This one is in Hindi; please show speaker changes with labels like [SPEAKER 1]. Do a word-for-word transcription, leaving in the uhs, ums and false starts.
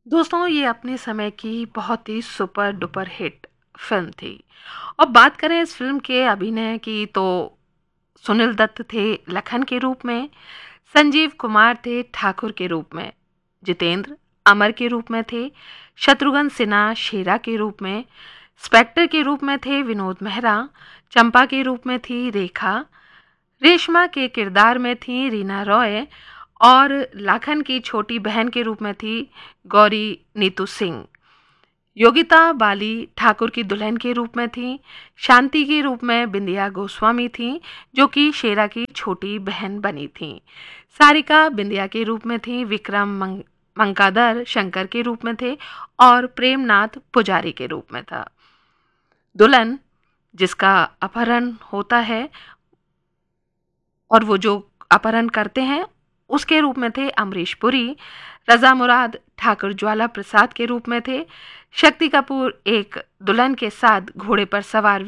[SPEAKER 1] दोस्तों, ये अपने समय की बहुत ही सुपर डुपर हिट फिल्म थी। और बात करें इस फिल्म के अभिनय की तो सुनील दत्त थे लखन के रूप में, संजीव कुमार थे ठाकुर के रूप में, जितेंद्र अमर के रूप में थे, शत्रुघ्न सिन्हा शेरा के रूप में, स्पेक्टर के रूप में थे विनोद मेहरा, चंपा के रूप में थी रेखा, रेशमा के किरदार में थी रीना रॉय और लाखन की छोटी बहन के रूप में थी गौरी नीतू सिंह। योगिता बाली ठाकुर की दुल्हन के रूप में थी, शांति के रूप में बिंदिया गोस्वामी थी जो कि शेरा की छोटी बहन बनी थी। सारिका बिंदिया के रूप में थी, विक्रम मंग, मंकादर शंकर के रूप में थे और प्रेमनाथ पुजारी के रूप में था। दुल्हन जिसका अपहरण होता है और वो जो अपहरण करते हैं उसके रूप में थे अमरीश पुरी, रजा मुराद ठाकुर ज्वाला प्रसाद के रूप में थे, शक्ति कपूर एक दुल्हन के साथ घोड़े पर सवार